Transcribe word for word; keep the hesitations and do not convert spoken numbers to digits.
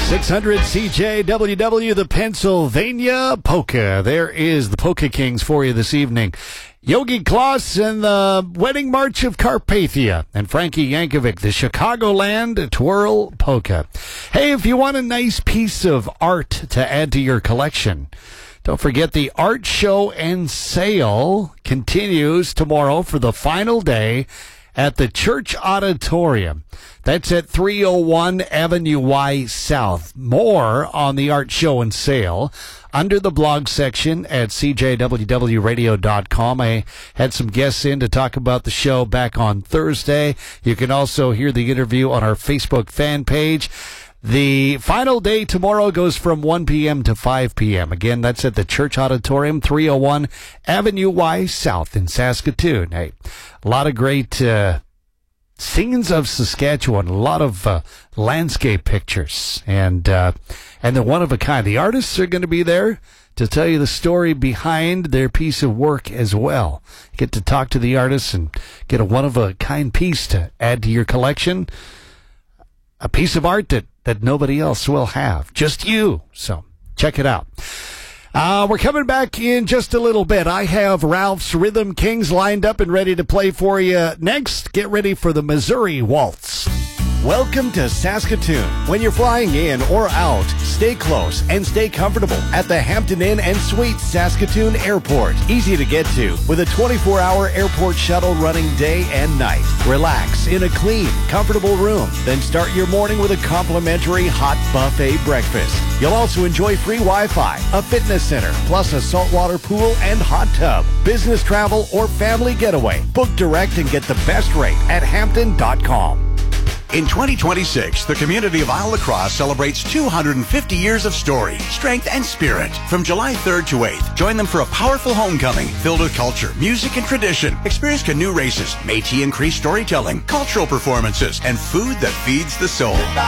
six hundred C J W W, the Pennsylvania Polka. There is the Polka Kings for you this evening. Yogi Kloss and the Wedding March of Carpathia, and Frankie Yankovic, the Chicagoland Twirl Polka. Hey, if you want a nice piece of art to add to your collection, don't forget the art show and sale continues tomorrow for the final day at the Church Auditorium. That's at three oh one Avenue Y South. More on the art show and sale under the blog section at c j w w radio dot com. I had some guests in to talk about the show back on Thursday. You can also hear the interview on our Facebook fan page. The final day tomorrow goes from one p.m. to five p.m. Again, that's at the Church Auditorium, three oh one Avenue Y South in Saskatoon. Hey, a lot of great uh, scenes of Saskatchewan, a lot of uh, landscape pictures, and uh, and they're one of a kind. The artists are going to be there to tell you the story behind their piece of work as well. You get to talk to the artists and get a one-of-a-kind piece to add to your collection. A piece of art that, that nobody else will have. Just you. So check it out. Uh, we're coming back in just a little bit. I have Ralph's Rhythm Kings lined up and ready to play for you next. Get ready for the Missouri Waltz. Welcome to Saskatoon. When you're flying in or out, stay close and stay comfortable at the Hampton Inn and Suites Saskatoon Airport. Easy to get to with a twenty-four hour airport shuttle running day and night. Relax in a clean, comfortable room. Then start your morning with a complimentary hot buffet breakfast. You'll also enjoy free Wi-Fi, a fitness center, plus a saltwater pool and hot tub. Business travel or family getaway. Book direct and get the best rate at hampton dot com. In twenty twenty-six, the community of Isle La Crosse celebrates two hundred fifty years of story, strength, and spirit. From July third to eighth, join them for a powerful homecoming filled with culture, music, and tradition. Experience canoe races, Métis and Cree storytelling, cultural performances, and food that feeds the soul.